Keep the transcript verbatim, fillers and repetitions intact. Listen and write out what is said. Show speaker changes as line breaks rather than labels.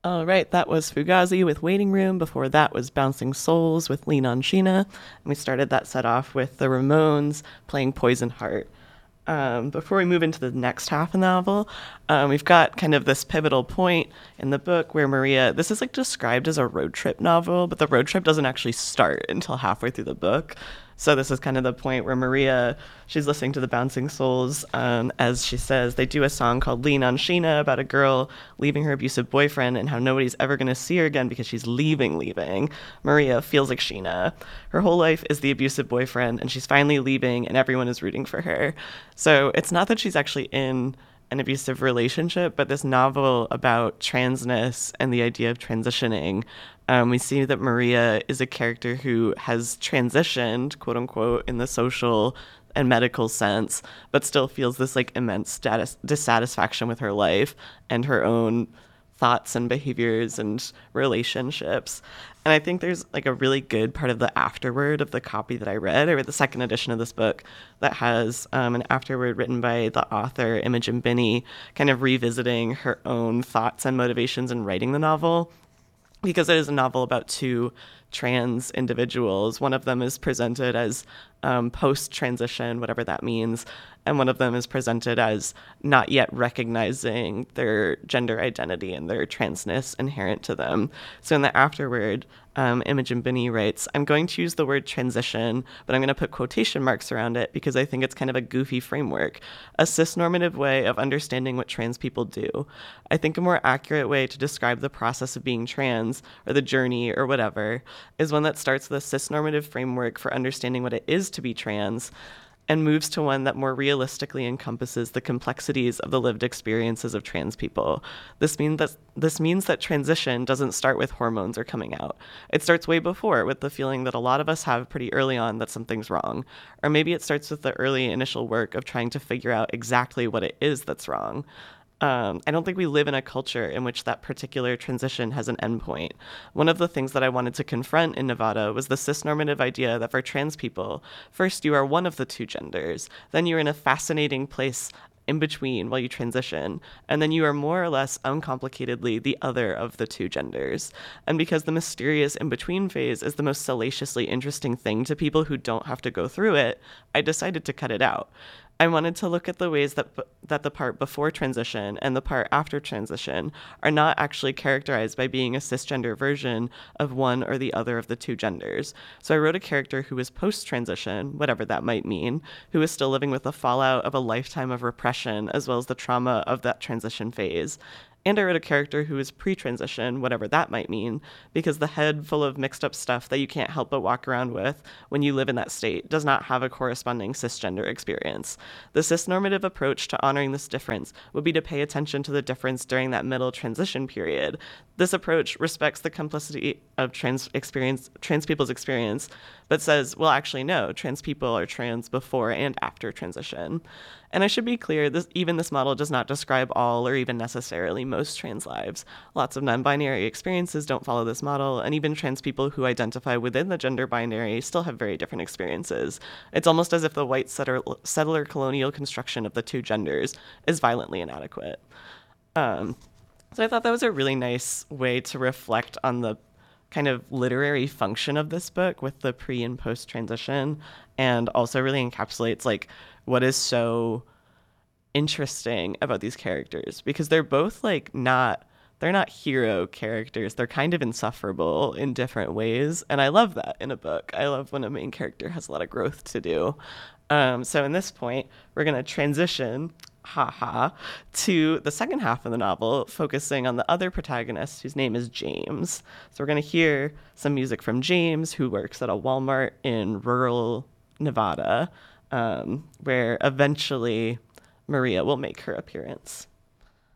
All right, that was Fugazi with Waiting Room. Before that was Bouncing Souls with Lean on Sheena. And we started that set off with the Ramones playing Poison Heart. Um, before we move into the next half of the novel, um, we've got kind of this pivotal point in the book where Maria, this is like described as a road trip novel, but the road trip doesn't actually start until halfway through the book. So this is kind of the point where Maria, she's listening to the Bouncing Souls, um, as she says, they do a song called Lean on Sheena about a girl leaving her abusive boyfriend and how nobody's ever going to see her again because she's leaving, leaving. Maria feels like Sheena. Her whole life is the abusive boyfriend, and she's finally leaving, and everyone is rooting for her. So it's not that she's actually in an abusive relationship, but this novel about transness and the idea of transitioning. Um, we see that Maria is a character who has transitioned, quote unquote, in the social and medical sense, but still feels this like immense status dissatisfaction with her life and her own thoughts and behaviors and relationships. And I think there's like a really good part of the afterword of the copy that I read. I read the second edition of this book that has um, an afterword written by the author Imogen Binnie, kind of revisiting her own thoughts and motivations in writing the novel, because it is a novel about two trans individuals. One of them is presented as um, post-transition, whatever that means, and one of them is presented as not yet recognizing their gender identity and their transness inherent to them. So in the afterword, um, Imogen Binnie writes, I'm going to use the word transition, but I'm going to put quotation marks around it because I think it's kind of a goofy framework, a cisnormative way of understanding what trans people do. I think a more accurate way to describe the process of being trans, or the journey, or whatever, is one that starts with a cisnormative framework for understanding what it is to be trans, and moves to one that more realistically encompasses the complexities of the lived experiences of trans people. This means that this means that transition doesn't start with hormones or coming out. It starts way before, with the feeling that a lot of us have pretty early on that something's wrong. Or maybe it starts with the early initial work of trying to figure out exactly what it is that's wrong. Um, I don't think we live in a culture in which that particular transition has an endpoint. One of the things that I wanted to confront in Nevada was the cisnormative idea that for trans people, first you are one of the two genders, then you're in a fascinating place in between while you transition, and then you are more or less uncomplicatedly the other of the two genders. And because the mysterious in-between phase is the most salaciously interesting thing to people who don't have to go through it, I decided to cut it out. I wanted to look at the ways that that the part before transition and the part after transition are not actually characterized by being a cisgender version of one or the other of the two genders. So I wrote a character who was post-transition, whatever that might mean, who is still living with the fallout of a lifetime of repression as well as the trauma of that transition phase. And I wrote a character who is pre-transition, whatever that might mean, because the head full of mixed up stuff that you can't help but walk around with when you live in that state does not have a corresponding cisgender experience. The cisnormative approach to honoring this difference would be to pay attention to the difference during that middle transition period. This approach respects the complicity of trans experience, trans people's experience, but says, well, actually, no, trans people are trans before and after transition. And I should be clear, this, even this model does not describe all or even necessarily most trans lives. Lots of non-binary experiences don't follow this model, and even trans people who identify within the gender binary still have very different experiences. It's almost as if the white settler, settler colonial construction of the two genders is violently inadequate. Um, so I thought that was a really nice way to reflect on the kind of literary function of this book with the pre and post transition, and also really encapsulates like what is so interesting about these characters, because they're both like not they're not hero characters. They're kind of insufferable in different ways, and I love that in a book. I love when a main character has a lot of growth to do. Um, so in this point, we're going to transition, haha, to the second half of the novel, focusing on the other protagonist, whose name is James. So we're going to hear some music from James, who works at a Walmart in rural Nevada, um, where eventually Maria will make her appearance.